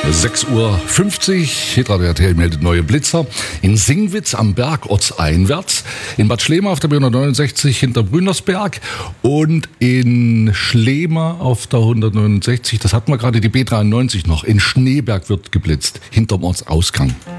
6:50 Uhr, Hitradio RTL meldet neue Blitzer. In Singwitz am Berg ortseinwärts, in Bad Schlema auf der B169 hinter Brünnersberg und in Schlema auf der 169, das hatten wir gerade, die B93 noch, in Schneeberg wird geblitzt, hinterm Ortsausgang.